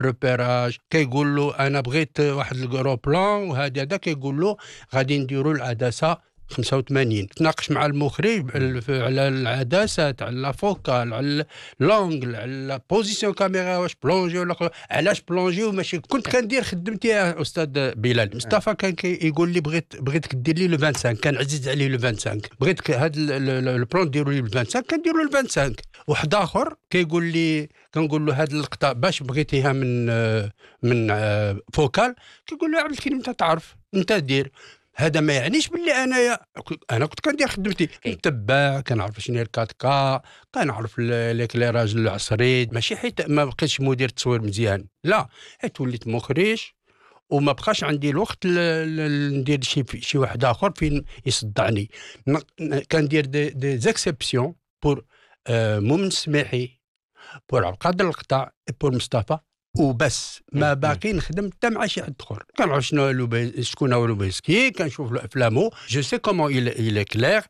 روبيراج، كيقول له انا بغيت واحد الكرو بلان وهذا كيقول له غادي نديروا العدسه 85. تناقش مع المخرج على العدسات، على لا فوكال، على لونغل، على بوزيسيون كاميرا، واش بلونجي ولا علاش بلونجي. وماشي كنت كندير خدمتي يا استاذ بلال. مصطفى كان يقول لي بغيتك دير لي لو 25، كان عزيز عليه لو 25، بغيتك هذا البلون ديروا لي لو 25، كنديروا لو 25. واحد اخر كيقول لي، كنقول له هذا اللقطه باش بغيتيها من فوكال، كيقول له عبد الكريم انت تعرف انت دير. هذا ما يعنيش باللي انا كنت كندير خدمتي، نتبع، كنعرف شنو هي الكاتكا، كنعرف ليكليراج العصري، ماشي حيت ما بقيتش مدير تصوير مزيان، لا، حيت وليت مخرج وما بقاش عندي الوقت ندير شي واحد اخر فين يصدعني. كندير دي زيكسيبسيون بور مؤمن سماحي، بور عبد القطع، بور مصطفى، وبس. ما باقي نخدم حتى مع شي حد اخر. كنعرف شكون هو لوبيسكي، كنشوف افلامه، جو سي كومون il est clair.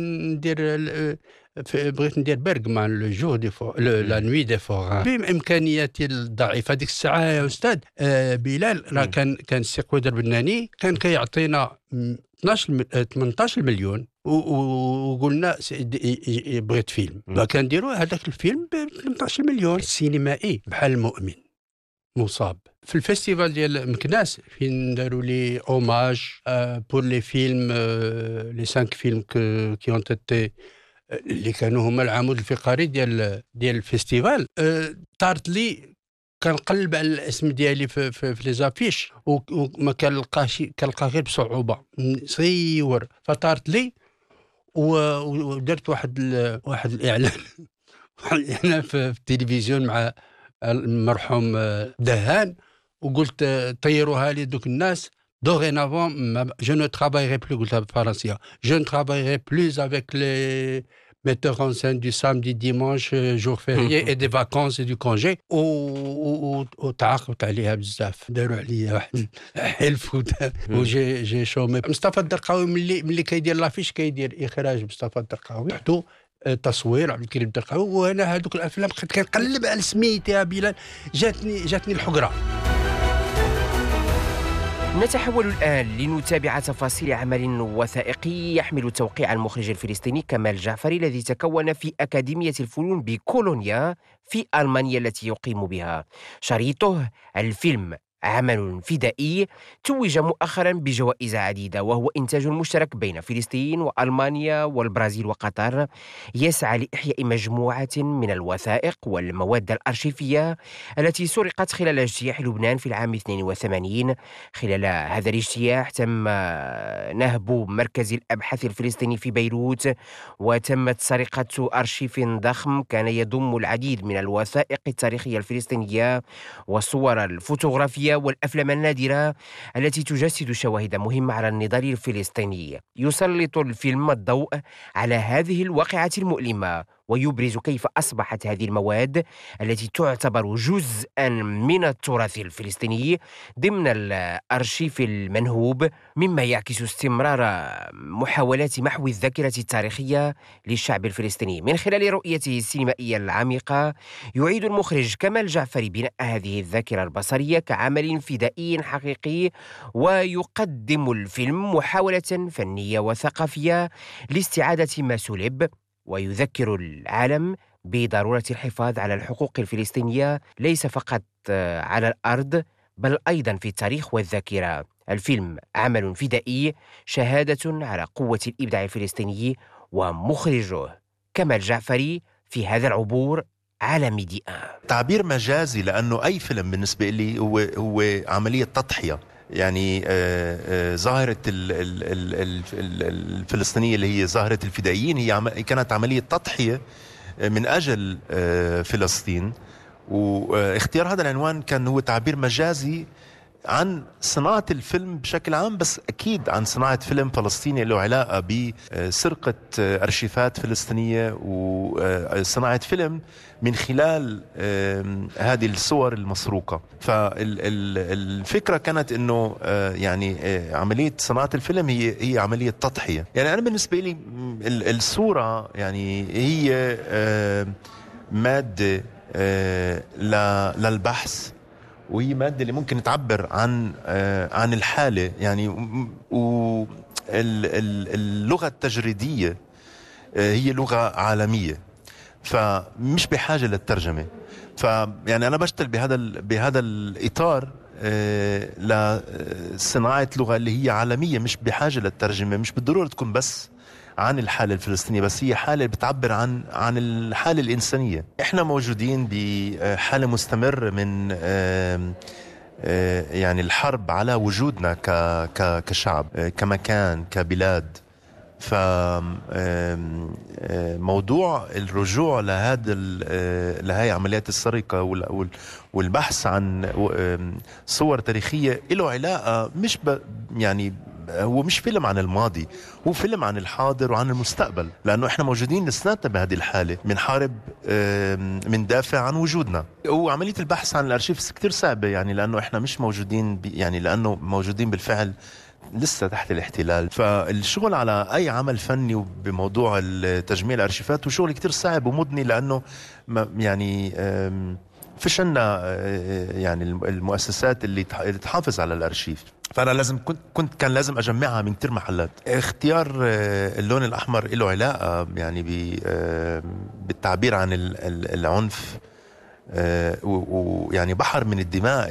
بغيت ندير بيرغمان لو جور دي فور لا نوي دي فور بامكانياتي الضعيفه. هذيك الساعه يا استاذ بلال راه كان السي قويدر بناني كان كيعطينا 18 مليون وقلنا بغيت فيلم، كنديروا هذاك الفيلم ب 18 مليون سينمائي بحال المؤمن مصاب. في الفيستيفال ديال مكناس فين داروا لي اوماج بور لي فيلم، لي 5 فيلم كي اون تيتي اللي كانوا هما العمود الفقري ديال الفيستيفال. طارت لي كنقلب على الاسم ديالي في لي زافيش وما كنلقاه غير بصعوبه صغيور، فطارت لي ودرت واحد الاعلان في التلفزيون مع المرحوم دهان، وقلت طيروها لي دوك الناس. Dorénavant, je ne travaillerai plus, قلتها بالفرنسية، je ne travaillerai plus avec les metteurs en scène du samedi, dimanche, jour férié et des vacances et du congé. وتعاقبت عليها بزاف، داروا عليا واحد حلف وجي شومي. مصطفى الدرقاوي ملي كيدير لافيش كيدير اخراج مصطفى الدرقاوي، تحتو تصوير عبد الكريم الدرقاوي. وانا هذوك الافلام كنت كنقلب على سميتي يا بلال، جاتني الحقره. نتحول الآن لنتابع تفاصيل عمل وثائقي يحمل توقيع المخرج الفلسطيني كمال جعفري الذي تكون في أكاديمية الفنون بكولونيا في ألمانيا التي يقيم بها. شريطه الفيلم عمل فدائي توج مؤخرا بجوائز عديدة، وهو إنتاج مشترك بين فلسطين وألمانيا والبرازيل وقطر، يسعى لإحياء مجموعة من الوثائق والمواد الأرشيفية التي سرقت خلال اجتياح لبنان في العام 82. خلال هذا الاجتياح تم نهب مركز الأبحاث الفلسطيني في بيروت، وتمت سرقة أرشيف ضخم كان يضم العديد من الوثائق التاريخية الفلسطينية والصور الفوتوغرافية والأفلام النادرة التي تجسد شواهد مهمة على النضال الفلسطيني. يسلط الفيلم الضوء على هذه الواقعة المؤلمة ويبرز كيف أصبحت هذه المواد التي تعتبر جزءاً من التراث الفلسطيني ضمن الأرشيف المنهوب، مما يعكس استمرار محاولات محو الذاكرة التاريخية للشعب الفلسطيني. من خلال رؤيته السينمائية العميقة يعيد المخرج كمال جعفري بناء هذه الذاكرة البصرية كعمل فدائي حقيقي، ويقدم الفيلم محاولة فنية وثقافية لاستعادة ما سلب، ويذكر العالم بضرورة الحفاظ على الحقوق الفلسطينية ليس فقط على الأرض بل أيضا في التاريخ والذاكرة. الفيلم عمل فدائي شهادة على قوة الإبداع الفلسطيني، ومخرجه كمال جعفري في هذا العبور على ميدي آن. تعبير مجازي، لأنه أي فيلم بالنسبة لي هو عملية تضحية. يعني ظاهرة الفلسطينية اللي هي ظاهرة الفدائيين هي كانت عملية تضحية من أجل فلسطين، واختيار هذا العنوان كان هو تعبير مجازي عن صناعة الفيلم بشكل عام، بس أكيد عن صناعة فيلم فلسطيني له علاقة بسرقة أرشيفات فلسطينية وصناعة فيلم من خلال هذه الصور المسروقة. فالفكرة كانت أنه يعني عملية صناعة الفيلم هي عملية تضحية. يعني أنا بالنسبة لي الصورة يعني هي مادة للبحث وهي مادة اللي ممكن تعبر عن الحالة يعني. اللغة التجريدية هي لغة عالمية، فمش بحاجة للترجمة. فيعني أنا بشتغل بهذا الإطار لصناعة لغة اللي هي عالمية، مش بحاجة للترجمة، مش بالضرورة تكون بس عن الحالة الفلسطينية، بس هي حالة بتعبر عن الحالة الإنسانية. إحنا موجودين بحالة مستمرة من يعني الحرب على وجودنا كشعب، كمكان، كبلاد. فموضوع الرجوع لهاي عمليات السرقة والبحث عن صور تاريخية له علاقة مش يعني هو مش فيلم عن الماضي، هو فيلم عن الحاضر وعن المستقبل، لأنه إحنا موجودين لسناتنا بهذه الحالة، منحارب مندافع عن وجودنا. وعملية البحث عن الأرشيف كتير صعبة يعني، لأنه إحنا مش موجودين يعني لأنه موجودين بالفعل لسه تحت الاحتلال. فالشغل على أي عمل فني بموضوع تجميع الأرشيفات هو شغل كتير صعب ومضني، لأنه يعني فيش عنا يعني المؤسسات اللي تحافظ على الأرشيف. فأنا لازم كان لازم أجمعها من كتير محلات. اختيار اللون الأحمر له علاقة يعني بالتعبير عن العنف، ويعني بحر من الدماء